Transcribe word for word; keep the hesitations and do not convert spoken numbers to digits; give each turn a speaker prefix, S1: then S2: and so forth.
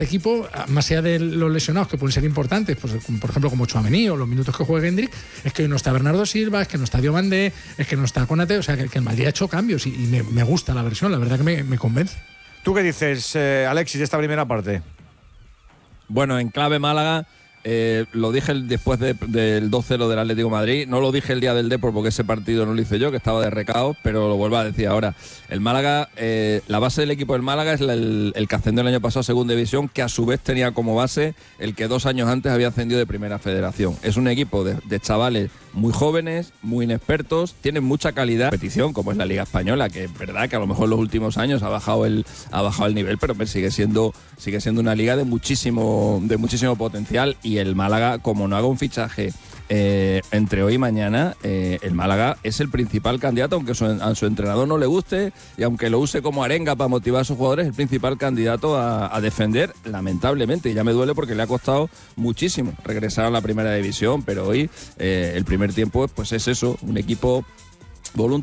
S1: equipo, más allá de los lesionados que pueden ser importantes, pues por ejemplo como Tchouaméni o los minutos que juega Hendrick, es que hoy no está Bernardo Silva, es que no está Diomandé, es que no está Konaté, o sea que, que el Madrid ha hecho cambios y, y me, me gusta la versión, la verdad que me, me convence.
S2: ¿Tú qué dices, eh, Alexis, de esta primera parte?
S3: Bueno, en clave Málaga, eh, lo dije después de, del dos cero del Atlético de Madrid, no lo dije el día del Depor porque ese partido no lo hice yo, que estaba de recao, pero lo vuelvo a decir ahora. El Málaga, eh, la base del equipo del Málaga es la, el, el que ascendió el año pasado a Segunda División, que a su vez tenía como base el que dos años antes había ascendido de Primera Federación. Es un equipo de, de chavales muy jóvenes, muy inexpertos, tienen mucha calidad. Competición, como es la Liga Española, que es verdad que a lo mejor en los últimos años ha bajado el, ha bajado el nivel, pero sigue siendo, sigue siendo una liga de muchísimo, de muchísimo potencial. Y el Málaga, como no haga un fichaje eh, entre hoy y mañana, eh, el Málaga es el principal candidato, aunque su, a su entrenador no le guste y aunque lo use como arenga para motivar a sus jugadores, el principal candidato a, a defender, lamentablemente. Y ya me duele porque le ha costado muchísimo regresar a la Primera División, pero hoy eh, el primer tiempo pues es eso, un equipo voluntario